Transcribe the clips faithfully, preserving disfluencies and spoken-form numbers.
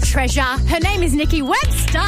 treasure. Her name is Nikki Webster.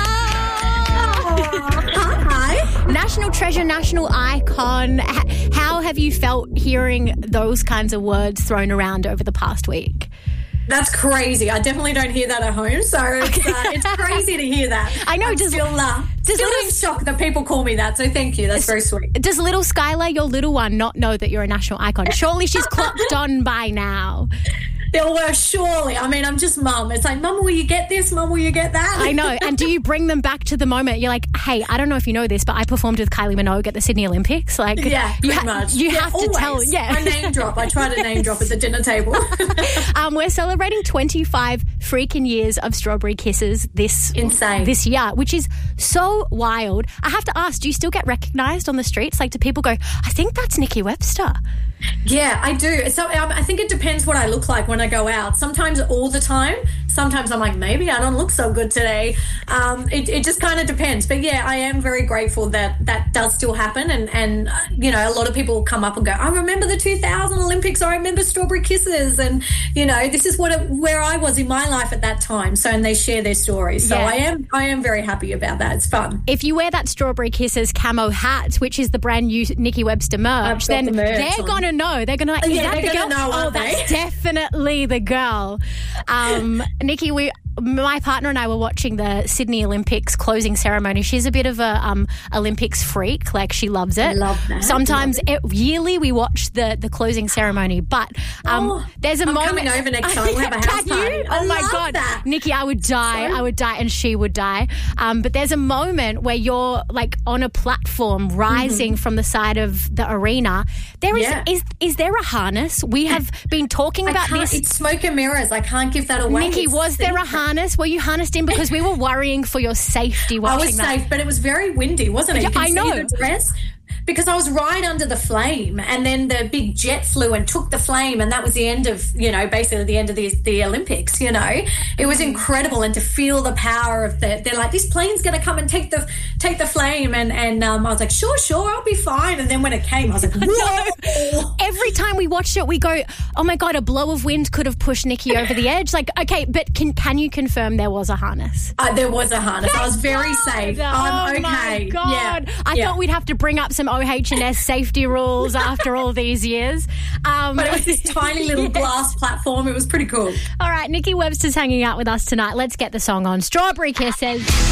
Hi. National treasure, national icon. H- how have you felt hearing those kinds of words thrown around over the past week? That's crazy. I definitely don't hear that at home, so it's, uh, it's crazy to hear that. I know. I'm Does, still, uh, does still little, in shock that people call me that, so thank you. That's very sweet. Does little Skylar, your little one, not know that you're a national icon? Surely she's clocked on by now. Yeah, well, surely. I mean, I'm just mum. It's like, Mum, will you get this? Mum, will you get that? I know. And do you bring them back to the moment? You're like, hey, I don't know if you know this, but I performed with Kylie Minogue at the Sydney Olympics. Like, yeah, pretty you ha- much. You yeah, have always. to tell. Yeah, I name drop. I try to name drop at the dinner table. um, we're celebrating twenty-five freaking years of Strawberry Kisses this insane this year, which is so wild. I have to ask, do you still get recognised on the streets? Like, do people go, I think that's Nikki Webster? Yeah, I do. So um, I think it depends what I look like when I go out. Sometimes all the time. Sometimes I'm like, maybe I don't look so good today. Um, it, it just kind of depends. But yeah, I am very grateful that that does still happen. And, and uh, you know, a lot of people come up and go, I remember the two thousand Olympics. I remember Strawberry Kisses. And, you know, this is what it, where I was in my life at that time. So, and they share their stories. So yeah. I am I am very happy about that. It's fun. If you wear that Strawberry Kisses camo hat, which is the brand new Nikki Webster merch, then the merch they're going to know. They're going to like, is yeah, that the girl? Know, oh, that's definitely the girl. Um, Nikki, we... my partner and I were watching the Sydney Olympics closing ceremony. She's a bit of a um, Olympics freak. Like, she loves it. I love that. Sometimes love it. It, yearly we watch the, the closing ceremony. But um, oh, there's a I'm moment. coming over next time. We'll have a house Can party. you? I Oh, my love God. That. Nikki, I would die. So- I would die and she would die. Um, but there's a moment where you're like on a platform rising mm-hmm. from the side of the arena. There is, yeah. is, is there a harness? We have been talking I about can't, this. It's smoke and mirrors. I can't give that away. Nikki, it's was there a harness? Were you harnessed in? Because we were worrying for your safety watching I was that. safe, but it was very windy, wasn't it? Yeah, you can I know. See the dress. Because I was right under the flame, and then the big jet flew and took the flame, and that was the end of, you know, basically the end of the, the Olympics, you know. It was incredible, and to feel the power of the, they're like, this plane's going to come and take the take the flame, and, and um, I was like, sure, sure, I'll be fine. And then when it came, I was like, whoa. Every time we watched it, we go, oh my God, a blow of wind could have pushed Nikki over the edge. Like, okay, but can can you confirm there was a harness? Uh, there was a harness. I was very God. safe. Oh I'm okay. my God. Yeah. I yeah. thought we'd have to bring up some O H and S safety rules after all these years. Um, but it was this tiny little yeah. glass platform. It was pretty cool. All right, Nikki Webster's hanging out with us tonight. Let's get the song on. Strawberry Kisses.